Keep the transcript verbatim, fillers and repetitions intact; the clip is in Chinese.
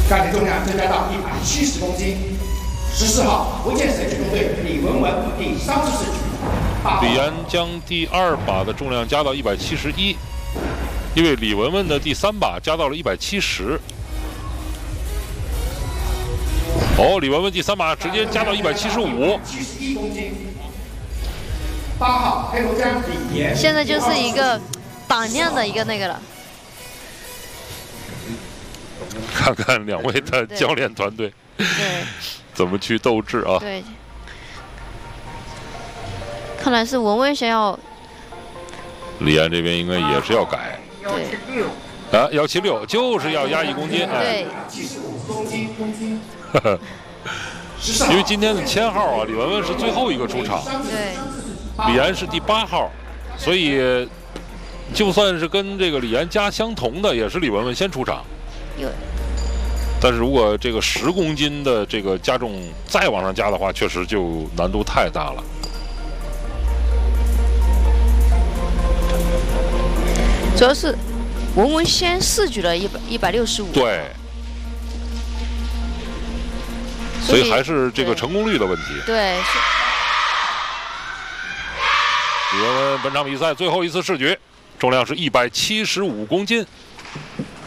杠铃重量增加到一百七十公斤。十四号福建省举重队李文文第三次试举。 李岩将第二把的重量加到一百七十一，因为李文文的第三把加到了一百七十。哦，李文文第三把直接加到一百七十五。 七十一公斤。八号黑龙江李岩。 现在就是一个胆量的一个那个了。 看看两位的教练团队对怎么去斗志啊？ 对，看来是文文想要。 李安这边应该也是要改。 对。 啊，幺七六就是要压一公斤。 对。 七十五公斤公斤。 因为今天的签号啊，李文文是最后一个出场。 对。 李安是第八号，所以就算是跟这个李安加相同的，也是李文文先出场。 有。 但是如果这个十公斤的这个加重再往上加的话，确实就难度太大了。 主要是文文先试举了一百一百六十五。 对。所以还是这个成功率的问题。 对。 李文文本场比赛最后一次试举，重量是一百七十五公斤。